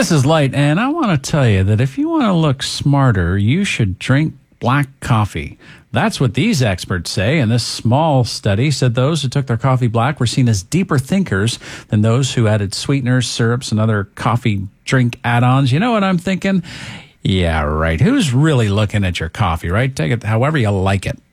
This is Light, and I want to tell you that if you want to look smarter, you should drink black coffee. That's what these experts say, and this small study said those who took their coffee black were seen as deeper thinkers than those who added sweeteners, syrups, and other coffee drink add-ons. You know what I'm thinking? Yeah, right. Who's really looking at your coffee, right? Take it however you like it.